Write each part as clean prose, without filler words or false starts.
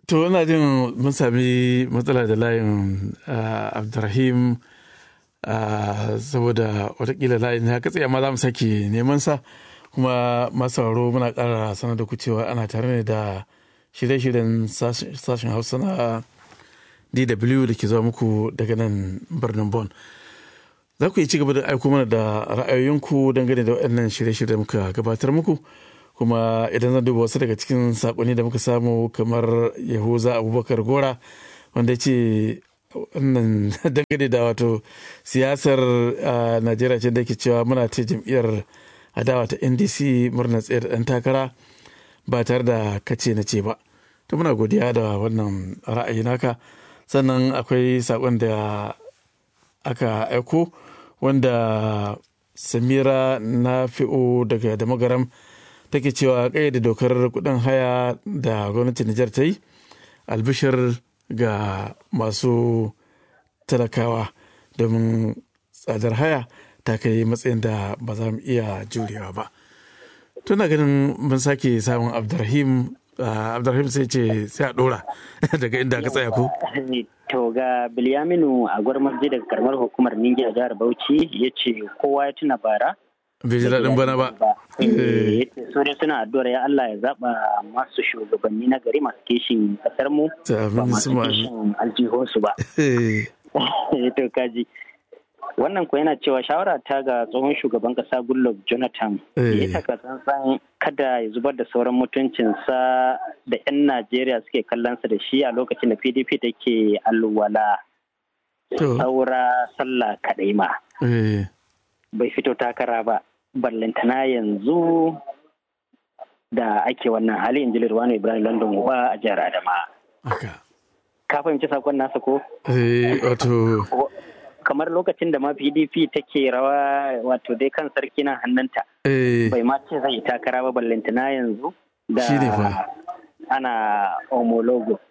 To ina jin mun sami matsala da layin Abdurrahim saboda watakila layin ya katse, amma za mu sake neman sa. Kuma masu sauraro muna ƙara sanar da ku cewa ana tare ne da shirye-shiryen sashen Hausa na DW da ke zuwa muku daga nan birnin Bon. Za ku yi ci gaba da aiko mana da ra'ayoyinku dangane da waɗannan shirye-shirye muka gabatar muku. Kuma idan zan duba wasu daga cikin saƙonni da muka samu, kamar Yahuza Abubakar Gora wanda ce wannan dangane da wato siyasar Najeriya ce da ke cewa muna ta jam'iyyar adawa ta NDC murnar tsayar ɗan takara ba tare da kace na ce ba. To muna godiya da wannan ra'ayi naka. Sannan akwai saƙon da aka aiko wanda Samira Nafi'u daga Damagaram take cewa ƙayyade dokar kuɗin haya da gwamnatin Nijar ta yi albishir ga masu talakawa, domin tsadar haya ta kai matsayin da ba za mu iya jurewa ba. Tuna ganin mun sake samun Abdurrahim sai ce sai a ɗora daga inda aka tsaya ko? To ga Bilyaminu a gwarmarji daga karamar hukumar Ningi a jihar Bauchi ya ce kowa ya tuna bara. Bai ji daɗin bana ba. So dai suna addu'ar ya Allah ya zaɓa masu shugabanni na gari masu kishin ƙasar mu ba masu kishin aljihunsu ba. To kaji. Wannan ko yana cewa shawara ta ga tsohon shugaban ƙasa Goodluck Jonathan ya taka tsantsan kada ya zubar da sauran mutuncinsa da 'yan Najeriya suke kallonsa da shi a lokacin da PDP take alwala. Saura sallah kaɗai ma. Bai fito takara ba. Ballantana yanzu da ake wannan hali, in ji Lirwano Ibrahim London Uba a jihar Adama. Ka fahimci sakon nasa ko? Wato kamar lokacin da ma PDP take rawa, wato dai kan sarki na hannunta. Bai ma ce zai takara ba, ballantana yanzu da ana homologo.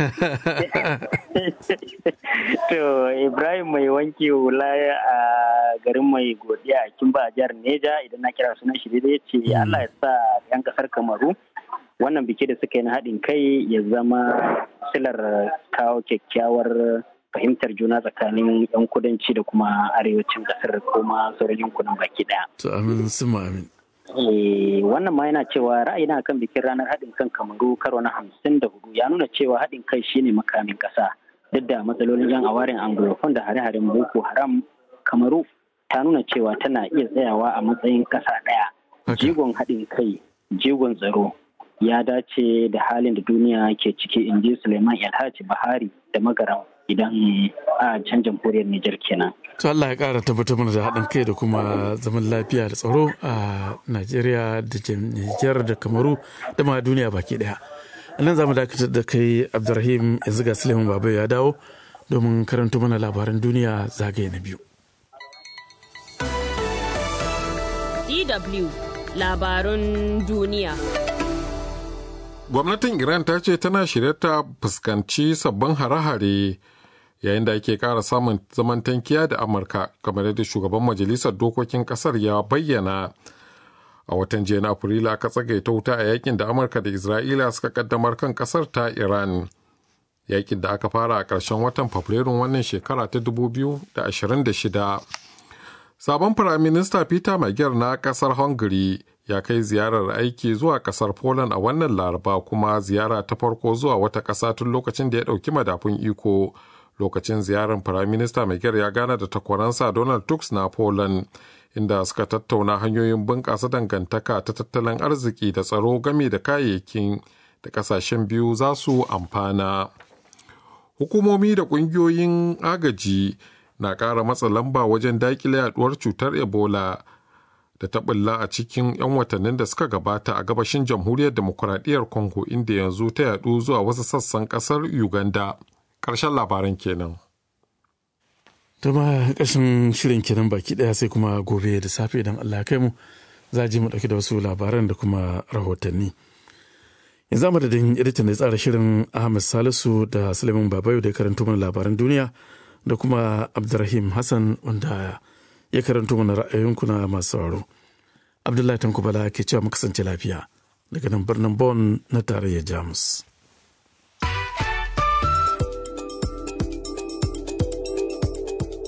To Ibrahim mai wanki hula a garin mai godiya a Kimba a jihar Neja, idan na kira sunan shi dai ce Allah ya sa 'yan kasar Kamaru wannan biki da suka yi na haɗin kai ya zama silar kawo kyakkyawar fahimtar juna tsakanin 'yan kudanci da kuma arewacin kasar, kuma sauran yankunan baki ɗaya. To amin suma amin. Wannan ma yana cewa ra'ayina kan bikin ranar haɗin kan Kamaru karo na 54 ya nuna cewa haɗin kai shine makamin ƙasa. Duk da matsalolin 'yan awarin anglophone da hare-haren Boko Haram, Kamaru ta nuna cewa tana iya tsayawa a matsayin ƙasa ɗaya. Jigon haɗin kai, jigon tsaro ya dace da halin da duniya ke ciki, in ji Suleiman Alhaji Bahari da Magaram idan a can jamhuriyar Nijar kenan. To Allah ya ƙara tabbatar mana da haɗin kai da kuma zaman lafiya da tsaro a Najeriya da Nijar da Kamaru da ma duniya baki ɗaya. Nan za mu dakatar da kai Abdurrahim, yanzu ga Suleiman Babai ya dawo domin karanto mana labaran duniya zagaye na biyu. DW labarun duniya. Gwamnatin Iran ta ce tana shirye ta fuskanci sabbin hare-hare yayin da ake ƙara samun zaman tankiya da Amurka, kamar yadda shugaban majalisar dokokin ƙasar ya bayyana. A watan jiya na Afrilu aka tsagaita wuta a yakin da Amurka da Isra'ila suka kaddamar kan ƙasar ta Iran. Yakin da aka fara a ƙarshen watan Fabrairun wannan shekara ta 2026. Sabon Firaminista Peter Magyar na ƙasar Hungary ya kai ziyarar aiki zuwa ƙasar Poland a wannan Laraba, kuma ziyara ta farko zuwa wata ƙasa tun lokacin da ya ɗauki madafun iko. Lokacin ziyarar Firaminista Magyar ya gana da takwaransa Donald Tusk na Poland, inda suka tattauna hanyoyin bunƙasa dangantaka ta tattalin arziki da tsaro game da kayayyakin da ƙasashen biyu za su amfana. Hukumomi da ƙungiyoyin agaji na ƙara matsa lamba wajen daƙile yaduwar cutar Ebola da ta ɓulla a cikin 'yan watannin da suka gabata a gabashin jamhuriyar demokuraɗiyyar Congo, inda yanzu ta yaɗu zuwa wasu sassan ƙasar Uganda. Ƙarshen labaran kenan. Tuma ƙarshen shirin kenan baki ɗaya, sai kuma gobe da safe idan Allah ya kai mu za a ji mu ɗauki da wasu labaran da kuma rahotanni. Yanzu madadin editan da ya tsara shirin Ahmed Salisu da Suleiman Babayo da ya karanto mana labaran duniya, da kuma Abdurrahim Hassan wanda ya karanto mana ra'ayoyinku na masu sauraro. Abdullahi Tankubala ke cewa mu kasance lafiya daga nan birnin Bonn na tarayyar Jamus.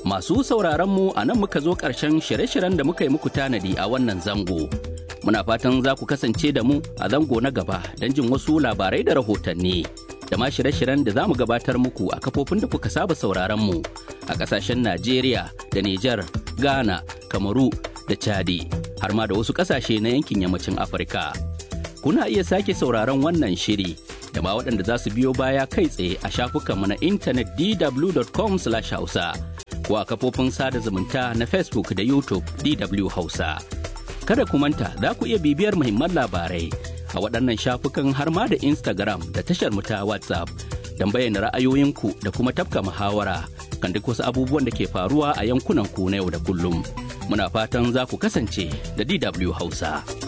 Masu sauraron mu a nan muka zo ƙarshen shirye-shiryen da muka yi muku tanadi a wannan zango. Muna fatan za ku kasance da mu a zango na gaba don jin wasu labarai da rahotanni. Da ma shirye-shiryen da za mu gabatar muku a kafofin da kuka saba sauraron mu a ƙasashen Najeriya da Nijar, Ghana, Kamaru da Chadi, har ma da wasu ƙasashe na yankin yammacin Afirka. Kuna iya sake sauraron wannan shiri da ma waɗanda za su biyo baya kai tsaye a shafukanmu na intanet dw.com/hausa. ko a kafofin sada zumunta na Facebook da YouTube DW Hausa. Kada ku manta za ku iya bibiyar muhimman labarai a waɗannan shafukan har ma da Instagram da tashar mu ta WhatsApp don bayyana ra'ayoyinku da kuma tafka muhawara kan duk wasu abubuwan da ke faruwa a yankunan ku na yau da kullum. Muna fatan za ku kasance da DW Hausa.